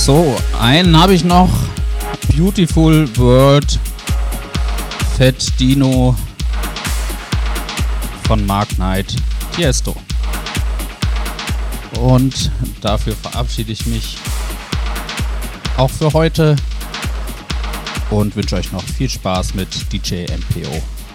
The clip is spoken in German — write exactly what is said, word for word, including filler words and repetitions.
So, einen habe ich noch. Beautiful World, Fat Dino von Mark Knight, Tiesto. Und dafür verabschiede ich mich auch für heute und wünsche euch noch viel Spaß mit D J M P O.